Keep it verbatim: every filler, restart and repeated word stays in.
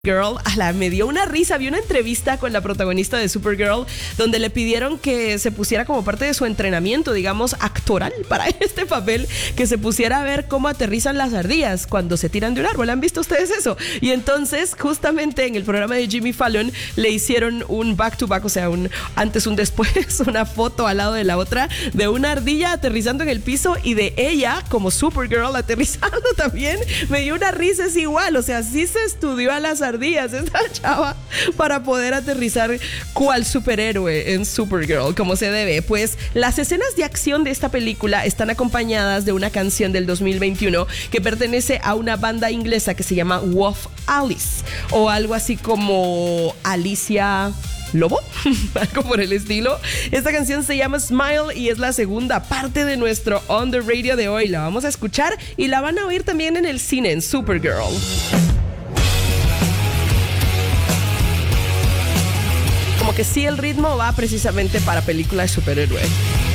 Girl, a la, me dio una risa. Vi una entrevista con la protagonista de Supergirl donde le pidieron que se pusiera como parte de su entrenamiento, digamos, actoral para este papel, que se pusiera a ver cómo aterrizan las ardillas cuando se tiran de un árbol. ¿Han visto ustedes eso? Y entonces, justamente en el programa de Jimmy Fallon le hicieron un back to back, o sea, un antes, un después, una foto al lado de la otra de una ardilla aterrizando en el piso y de ella como Supergirl aterrizando también. Me dio una risa, es igual, o sea, sí se estudió a las ardillas días esta chava para poder aterrizar cual superhéroe en Supergirl como se debe. Pues las escenas de acción de esta película están acompañadas de una canción del dos mil veintiuno que pertenece a una banda inglesa que se llama Wolf Alice, o algo así como Alicia Lobo, algo por el estilo. Esta canción se llama Smile y es la segunda parte de nuestro On The Radio de hoy. La vamos a escuchar y la van a oír también en el cine, en Supergirl. Como que sí, el ritmo va precisamente para películas de superhéroes.